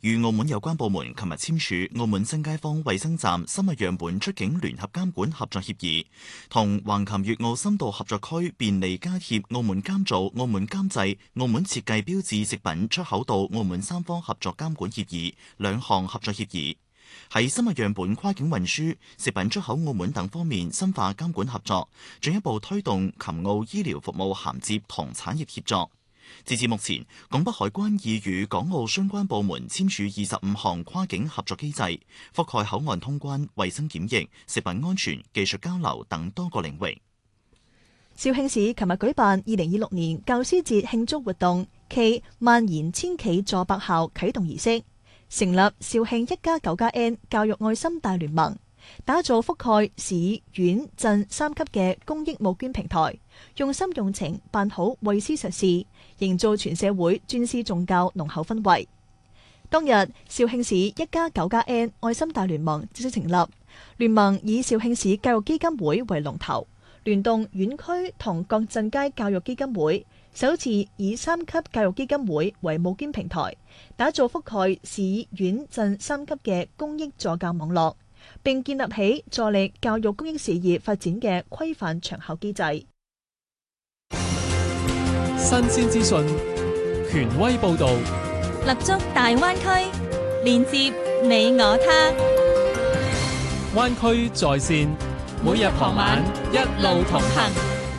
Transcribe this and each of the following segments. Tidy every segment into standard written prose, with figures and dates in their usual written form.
與澳門有關部門琴日簽署澳門新街坊衛生站生物樣本出境聯合監管合作協議，同橫琴粵澳深度合作區便利加協澳門監造、澳門監製、澳門設計標誌食品出口到澳門三方合作監管協議兩項合作協議，喺生物樣本跨境運輸、食品出口澳門等方面深化監管合作，進一步推動琴澳醫療服務銜接同產業協作。截至目前，港北海關已與港澳相關部門簽署25項跨境合作機制，覆蓋口岸通關、衛生檢疫、食品安全、技術交流等多個領域。 肇慶市琴日舉辦2026年教師節慶祝活動暨萬言千企助百校啟動儀式，成立肇慶1+9+N 教育愛心大聯盟，打造覆蓋市、縣、鎮3級嘅公益募捐平台，用心用情辦好惠施實事，營造全社會尊師重教濃厚氛圍。當日，肇慶市1+9+N 愛心大聯盟正式成立，聯盟以肇慶市教育基金會為龍頭，聯動縣區同各鎮街教育基金會，首次以3級教育基金會為募捐平台，打造覆蓋市、縣、鎮3級嘅公益助教網絡，並建立起助力教育公益事業發展嘅規範長效機制。 新鮮資訊，權威報導， 立足大灣區，連接你我他。 灣區在線，每日傍晚一路同行。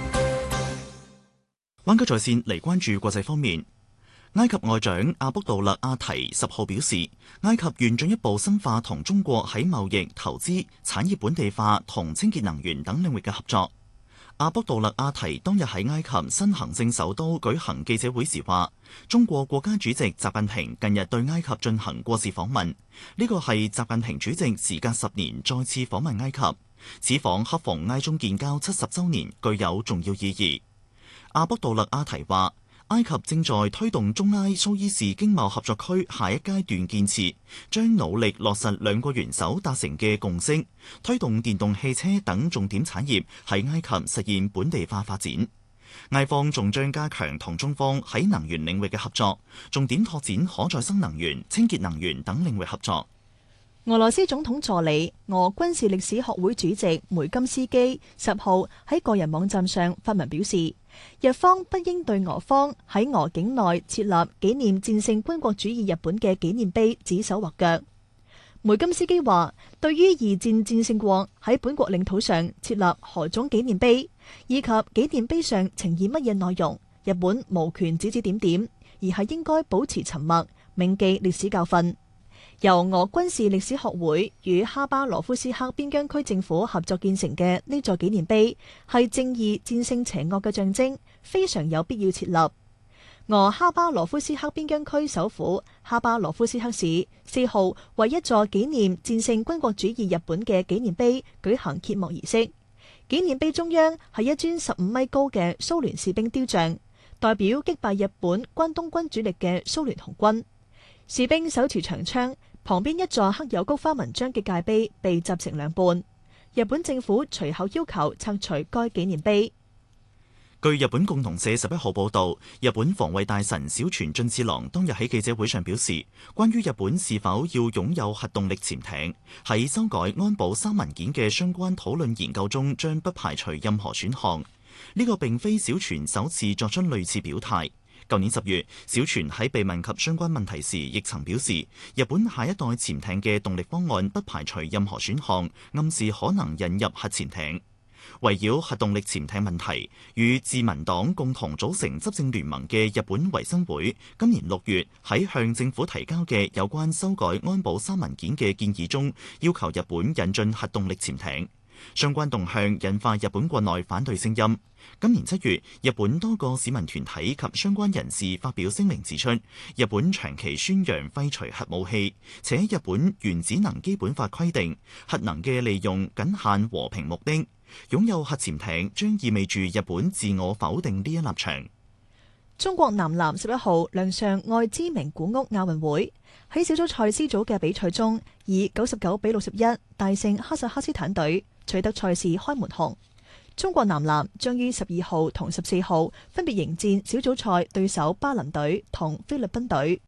灣區在線嚟關注國際方面。埃及外長阿卜杜勒阿提10號表示，埃及願進一步深化同中國喺貿易、投資、產業本地化同清潔能源等領域嘅合作。阿卜杜勒阿提當日喺埃及新行政首都舉行記者會時話，中國國家主席習近平近日對埃及進行國事訪問，呢個係習近平主席時隔10年再次訪問埃及，此訪恰逢埃中建交70週年，具有重要意義。阿卜杜勒阿提話，埃及正在推動中埃蘇伊士經貿合作區下一階段建設，將努力落實兩個元首達成嘅共識，推動電動汽車等重點產業喺埃及實現本地化發展。埃方仲將加強同中方喺能源領域嘅合作，重點拓展可再生能源、清潔能源等領域合作。 俄羅斯總統助理、俄軍事歷史學會主席梅金斯基10號喺個人網站上發文表示，日方不應對俄方喺俄境內設立紀念戰勝軍國主義日本嘅紀念碑指手畫腳。梅金斯基話，對於二戰戰勝國喺本國領土上設立何種紀念碑，以及紀念碑上呈現乜嘢內容，日本無權指指點點，而係應該保持沉默，銘記歷史教訓。由俄軍事歷史學會與哈巴羅夫斯克邊疆區政府合作建成嘅呢座紀念碑，係正義戰勝邪惡嘅象徵，非常有必要設立。俄哈巴羅夫斯克邊疆區首府哈巴羅夫斯克市4號為一座紀念戰勝軍國主義日本嘅紀念碑舉行揭幕儀式。紀念碑中央係一尊15米高嘅蘇聯士兵雕像，代表擊敗日本關東軍主力嘅蘇聯紅軍。士兵手持長槍，旁邊一座刻有菊花文章嘅界碑被砸成兩半。日本政府隨後要求拆除該紀念碑。 據日本共同社11號報導，日本防衛大臣小泉進次郎當日喺記者會上表示，關於日本是否要擁有核動力潛艇，喺修改安保3文件嘅相關討論研究中，將不排除任何選項。呢個並非小泉首次作出類似表態。舊年10月，小泉喺被問及相關問題時，亦曾表示，日本下一代潛艇嘅動力方案不排除任何選項，暗示可能引入核潛艇。圍繞核動力潛艇問題，與自民黨共同組成執政聯盟嘅日本維新會，今年6月喺向政府提交嘅有關修改安保3文件嘅建議中，要求日本引進核動力潛艇。相關動向引發日本國內反對聲音。今年7月，日本多個市民團體及相關人士發表聲明指出，日本長期宣揚廢除核武器，且日本原子能基本法規定核能嘅利用僅限和平目的，擁有核潛艇將意味住日本自我否定呢一立場。 中國男籃11號亮相愛知名古屋亞運會，喺小組賽 C 組嘅比賽中，以99比61大勝哈薩克斯坦隊，取得賽事開門紅。中國男籃將於12號同14號分別迎戰小組賽對手巴林隊同菲律賓隊。